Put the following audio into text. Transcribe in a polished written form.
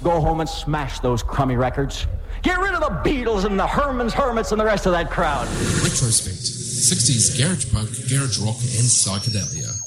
go home and smash those crummy records. Get rid of the Beatles and the Herman's Hermits and the rest of that crowd. Retrospect. 60s garage punk, garage rock, and psychedelia.